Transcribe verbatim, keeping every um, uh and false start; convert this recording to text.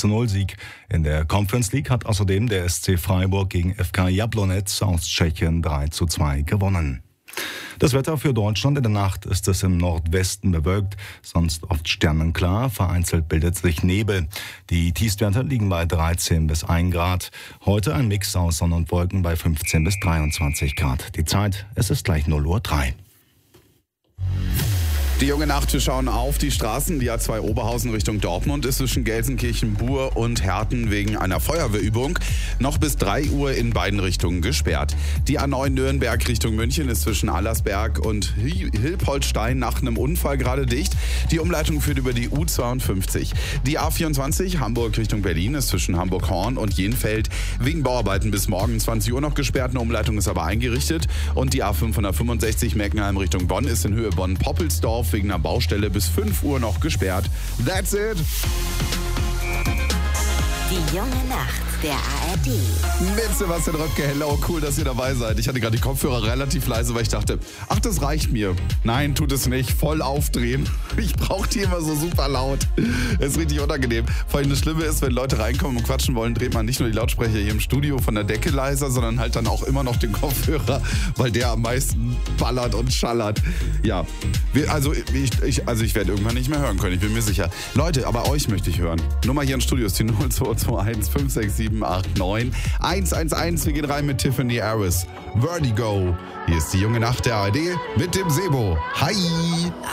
zu null Sieg. In der Conference League hat außerdem der S C Freiburg gegen F K Jablonec aus Tschechien drei zu zwei gewonnen. Das Wetter für Deutschland: in der Nacht ist es im Nordwesten bewölkt, sonst oft sternenklar, vereinzelt bildet sich Nebel. Die Tiefstwerte liegen bei dreizehn bis ein Grad. Heute ein Mix aus Sonne und Wolken bei fünfzehn bis dreiundzwanzig Grad. Die Zeit, es ist gleich null Uhr drei. Die junge Nacht, wir schauen auf die Straßen. Die A zwei Oberhausen Richtung Dortmund ist zwischen Gelsenkirchen, Buhr und Herten wegen einer Feuerwehrübung noch bis drei Uhr in beiden Richtungen gesperrt. Die A neun Nürnberg Richtung München ist zwischen Allersberg und Hilpoltstein nach einem Unfall gerade dicht. Die Umleitung führt über die U zweiundfünfzig. Die A vierundzwanzig Hamburg Richtung Berlin ist zwischen Hamburg-Horn und Jenfeld wegen Bauarbeiten bis morgen zwanzig Uhr noch gesperrt. Eine Umleitung ist aber eingerichtet. Und die A fünfhundertfünfundsechzig Meckenheim Richtung Bonn ist in Höhe Bonn-Poppelsdorf wegen einer Baustelle bis fünf Uhr noch gesperrt. That's it. Die junge Nacht der A R D. Mit Sebastian Röpke, hello, cool, dass ihr dabei seid. Ich hatte gerade die Kopfhörer relativ leise, weil ich dachte, ach, das reicht mir. Nein, tut es nicht. Voll aufdrehen. Ich brauche die immer so super laut. Das ist richtig unangenehm. Vor allem das Schlimme ist, wenn Leute reinkommen und quatschen wollen, dreht man nicht nur die Lautsprecher hier im Studio von der Decke leiser, sondern halt dann auch immer noch den Kopfhörer, weil der am meisten ballert und schallert. Ja, wir, also ich, ich, also ich werde irgendwann nicht mehr hören können, ich bin mir sicher. Leute, aber euch möchte ich hören. Nummer hier im Studio ist die null zwei zwei eins fünf sechs sieben acht neun eins eins eins. Wir gehen rein mit Tiffany Harris. Vertigo. Hier ist die junge Nacht der A R D mit dem Sebo. Hi!